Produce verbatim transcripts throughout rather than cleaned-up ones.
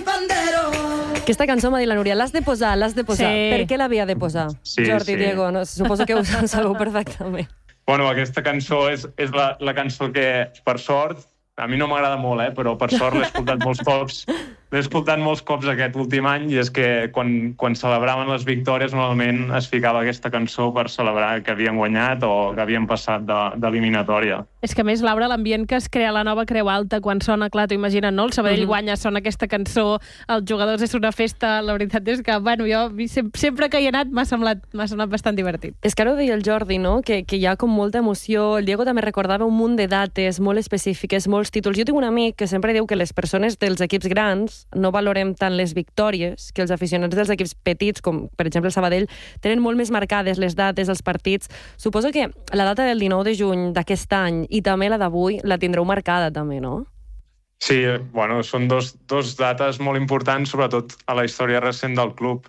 Aquesta cançó m'ha dit la Núria, l'has de posar, l'has de posar. Sí. Per què l'havia de posar? Sí, Jordi, sí. Diego, no? Suposo que ho sabeu perfectament. Bueno, aquesta cançó és, és la, la cançó que, per sort, a mi no m'agrada molt, eh, però per sort l'he escoltat molts cops. L'he escoltat molts cops aquest últim any i és que quan, quan celebraven les victòries normalment es ficava aquesta cançó per celebrar que havien guanyat o que havien passat d'eliminatòria. És que, a més, Laura, l'ambient que es crea a la nova Creu Alta quan sona, clar, t'ho imagines, no? El Sabadell uh-huh. guanya, sona aquesta cançó, els jugadors és una festa, la veritat és que, bueno, jo sempre que hi he anat m'ha semblat, m'ha semblat bastant divertit. És que ara ho deia el Jordi, no?, que, que hi ha com molta emoció. El Diego també recordava un munt de dates molt específiques, molts títols. Jo tinc un amic que sempre diu que les persones dels equips grans no valorem tant les victòries, que els aficionats dels equips petits, com per exemple el Sabadell, tenen molt més marcades les dates, els partits. Suposo que la data del dinou de juny d'aquest any i també la d'avui la tindreu marcada també, no? Sí, bueno, són dos, dos dates molt importants, sobretot a la història recent del club.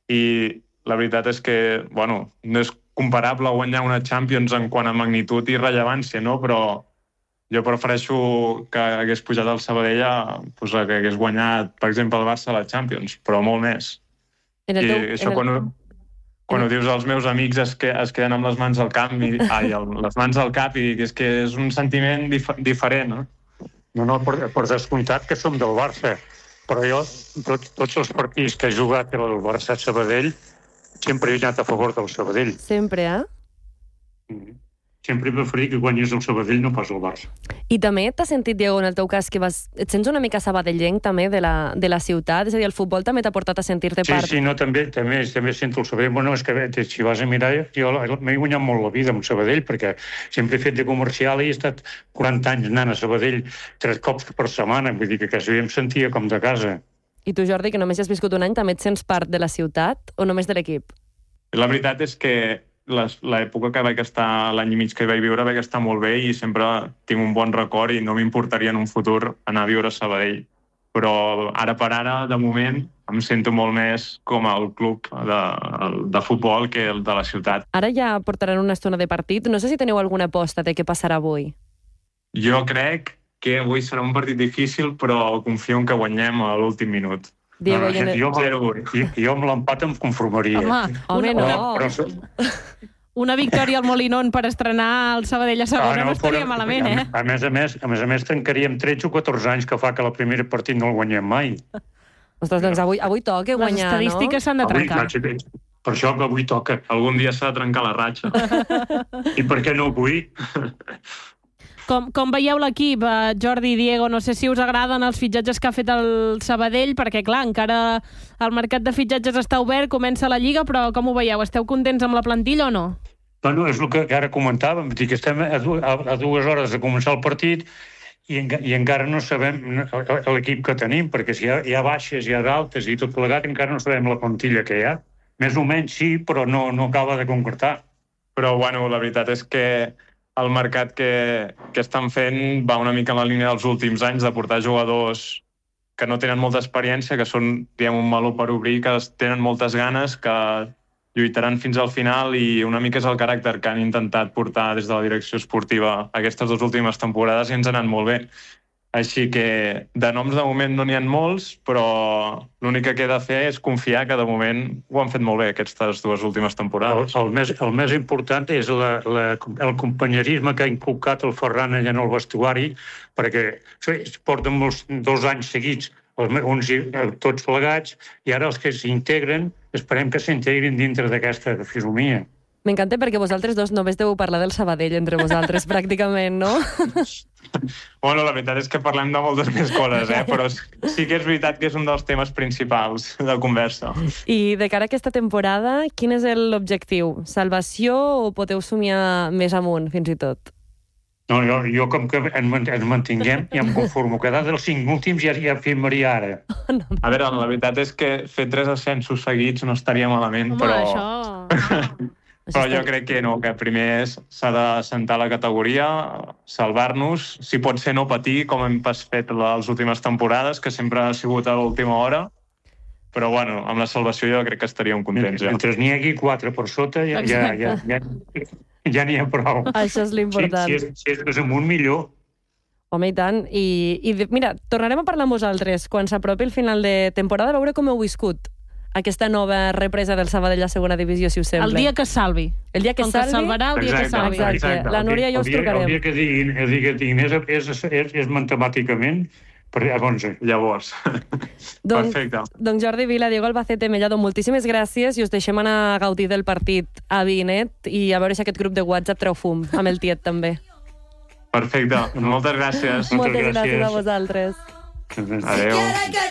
I la veritat és que, bueno, no és comparable guanyar una Champions en quant a magnitud i rellevància, no? Però jo prefereixo que hagués pujat al Sabadell a, pues, a que hagués guanyat, per exemple, el Barça a la Champions, però molt més. En el teu, I això en el... quan, ho, quan ho dius als meus amics es, que, es queden amb les mans al camp i, ai, el, les mans al cap i és que és un sentiment dif diferent, no? No, no, per, per descomptat que som del Barça, però jo, tot, tots els partits que he jugat el Barça-Sabadell, sempre he anat a favor del Sabadell. Sempre, eh? Mm. Sempre he preferit que guanyés el Sabadell, no pas el Barça. I també t'has sentit, Diego, en el teu cas, que vas... et sents una mica sabadellenc també de la, de la ciutat? És a dir, el futbol també t'ha portat a sentir-te sí, part? Sí, sí, no, també, també, també sento el Sabadell. Bueno, és que si vas a mirar, jo m'he guanyat molt la vida amb Sabadell, perquè sempre he fet de comercial i he estat quaranta anys anant a Sabadell tres cops per setmana, vull dir que quasi em sentia com de casa. I tu, Jordi, que només hi has viscut un any, també et sents part de la ciutat o només de l'equip? La veritat és que l'època que vaig estar, l'any i mig que hi vaig viure, vaig estar molt bé i sempre tinc un bon record i no m'importaria en un futur anar a viure a Sabadell. Però ara per ara, de moment, em sento molt més com el club de, de futbol que el de la ciutat. Ara ja portaran una estona de partit. No sé si teniu alguna aposta de què passarà avui. Jo crec que avui serà un partit difícil, però confio en que guanyem a l'últim minut. Diego, no, no, jo, jo, jo amb l'empat em conformaria. Home, Home una, no. Una, una victòria al Molinón per estrenar el Sabadell a segona ah, no, no estaria però, malament, eh? A, a, més a més, a més a més, tancaríem tretze o catorze anys que fa que el primer partit no el guanyem mai. Ostres, doncs avui, avui toca guanyar, no? Les estadístiques s'han de trencar. Avui, per això que avui toca. Algun dia s'ha de trencar la ratxa. I per què no avui? Com, com veieu l'equip, Jordi i Diego? No sé si us agraden els fitxatges que ha fet el Sabadell, perquè, clar, encara el mercat de fitxatges està obert, comença la Lliga, però com ho veieu? Esteu contents amb la plantilla o no? Bueno, és el que ara comentàvem, que estem a dues hores de començar el partit i, i encara no sabem l'equip que tenim, perquè si hi ha, hi ha baixes, hi ha d'altes i tot plegat, encara no sabem la plantilla que hi ha. Més o menys sí, però no, no acaba de concretar. Però, bueno, la veritat és que el mercat que, que estan fent va una mica en la línia dels últims anys de portar jugadors que no tenen molta experiència, que són, diguem, un meló per obrir, que tenen moltes ganes, que lluitaran fins al final i una mica és el caràcter que han intentat portar des de la direcció esportiva aquestes dues últimes temporades i ens han anat molt bé. Així que de noms de moment no n'hi ha molts, però l'únic que queda fer és confiar que de moment ho han fet molt bé aquestes dues últimes temporades. El, el, més, el més important és la, la, el companyerisme que ha inculcat el Ferran allà en el vestuari, perquè porten molts, dos anys seguits uns tots plegats i ara els que s'integren esperem que s'integrin dintre d'aquesta fisomia. M'encanta perquè vosaltres dos només deu parlar del Sabadell entre vosaltres, pràcticament, no? Bueno, la veritat és que parlem de moltes més coses, eh? Però sí que és veritat que és un dels temes principals de conversa. I de cara a aquesta temporada, quin és l'objectiu? Salvació o podeu somiar més amunt, fins i tot? No, jo, jo com que ens mantinguem ja em conformo. Quedar dels cinc últims ja, ja firmaria ara. A veure, la veritat és que fer tres ascensos seguits no estaria malament, home, però... Això... Però jo crec que no, que primer s'ha de sentar la categoria, salvar-nos, si pot ser no patir, com hem fet les últimes temporades, que sempre ha sigut a l'última hora, però bueno, amb la salvació jo crec que estaríem contents ja. Mentre n'hi hagi quatre per sota, ja, ja, ja, ja, ja n'hi ha prou. Això és l'important. Si, si, és, si és més amunt, millor. Home, i tant. I, i mira, tornarem a parlar amb vosaltres quan s'apropi el final de temporada, a veure com heu viscut aquesta nova represa del Sabadell a segona divisió, si us sembla. El dia que salvi. El dia que Com salvi... que salvarà el dia exacte, que salvi. Exacte. exacte. La Núria i jo us trucarem. El dia que diguin, el dia que diguin és, és, és, és matemàticament, per llavors... Llavors. Doncs, Perfecte. doncs Jordi Vila, Diego Albacete, Mellado, moltíssimes gràcies i us deixem anar a gaudir del partit a Vinet i a veure si aquest grup de WhatsApp treu fum, amb el tiet també. Perfecte. Moltes gràcies. Moltes gràcies gràcies a vosaltres. Adéu.